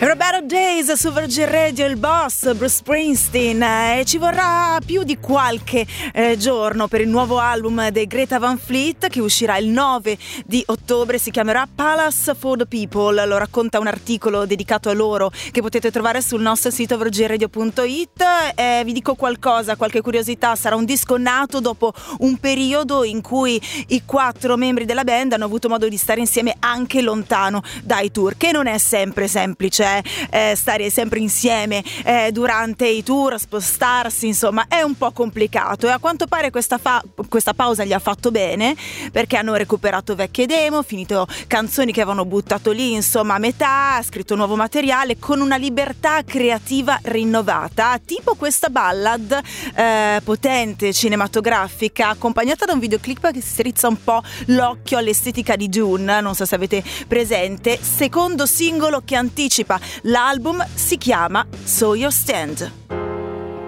Better Days su Virgin Radio, il boss Bruce Springsteen, e ci vorrà più di qualche giorno per il nuovo album dei Greta Van Fleet che uscirà il 9 di ottobre. Si chiamerà Palace for the People, lo racconta un articolo dedicato a loro che potete trovare sul nostro sito virginradio.it. Vi dico qualcosa, qualche curiosità: sarà un disco nato dopo un periodo in cui i 4 membri della band hanno avuto modo di stare insieme anche lontano dai tour, che non è sempre semplice stare sempre insieme durante i tour, spostarsi, insomma è un po' complicato, e a quanto pare questa pausa gli ha fatto bene, perché hanno recuperato vecchie demo, finito canzoni che avevano buttato lì insomma a metà, ha scritto nuovo materiale con una libertà creativa rinnovata, tipo questa ballad potente, cinematografica, accompagnata da un videoclip che strizza un po' l'occhio all'estetica di Dune, non so se avete presente. Secondo singolo che anticipa l'album, si chiama So You Stand.